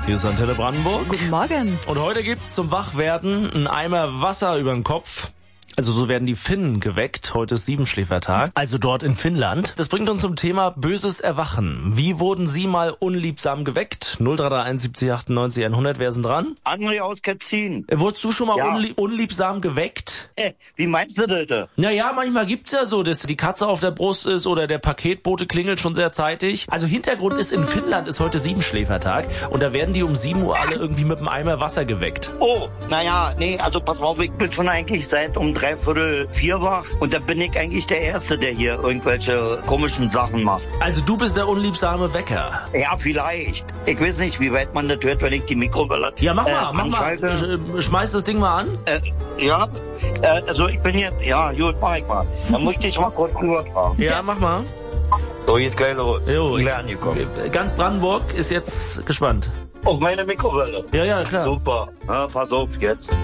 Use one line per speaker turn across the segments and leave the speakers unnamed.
Hier ist Antenne Brandenburg.
Guten Morgen.
Und heute gibt's zum Wachwerden einen Eimer Wasser über den Kopf. Also so werden die Finnen geweckt. Heute ist Siebenschläfertag, also dort in Finnland. Das bringt uns zum Thema böses Erwachen. Wie wurden Sie mal unliebsam geweckt? 0331 70 98 100, wer ist denn dran?
André aus Ketzin.
Wurdest du schon mal
Ja.
unliebsam geweckt?
Wie meinst du das?
Naja, manchmal gibt's ja so, dass die Katze auf der Brust ist oder der Paketbote klingelt schon sehr zeitig. Also Hintergrund ist, in Finnland ist heute Siebenschläfertag und da werden die um 7 Uhr alle irgendwie mit einem Eimer Wasser geweckt.
Oh, naja, nee, also pass auf, ich bin schon eigentlich seit um 3:45 wach und da bin ich eigentlich der Erste, der hier irgendwelche komischen Sachen macht.
Also du bist der unliebsame Wecker.
Ja, vielleicht. Ich weiß nicht, wie weit man das hört, wenn ich die Mikrowelle
Ja, mach mal.
anschalte.
Schmeiß das Ding mal an.
Ja, also ich bin hier, ja, gut, mach ich mal. Dann muss ich dich mal kurz rübertragen.
Ja, mach mal.
So, jetzt gleich los.
Jo,
Ich bin angekommen.
ganz Brandenburg ist jetzt gespannt.
Auf meine Mikrowelle.
Ja, klar.
Super. Ja, pass auf, jetzt.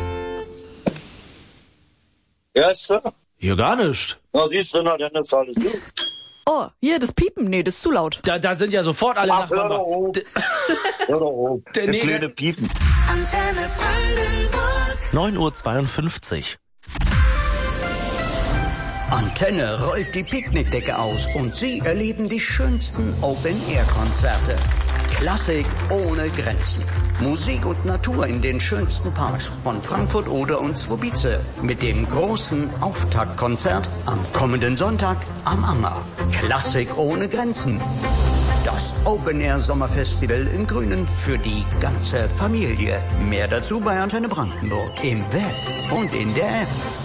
Ja, Sir.
Hier gar nicht.
Na, siehst du, na, dann ist alles gut.
Oh, hier, das Piepen. Nee, das ist zu laut.
Da sind ja sofort alle
Ach,
Nachbarn.
hör doch auf. Hör doch auf.
Der
Der
Neger-
kleine Piepen.
Antenne Brandenburg.
9:52 Uhr.
Antenne rollt die Picknickdecke aus und Sie erleben die schönsten Open-Air-Konzerte. Klassik ohne Grenzen. Musik und Natur in den schönsten Parks von Frankfurt, Oder und Zwobice. Mit dem großen Auftaktkonzert am kommenden Sonntag am Anger. Klassik ohne Grenzen. Das Open-Air-Sommerfestival in Grünen für die ganze Familie. Mehr dazu bei Antenne Brandenburg im Web und in der App.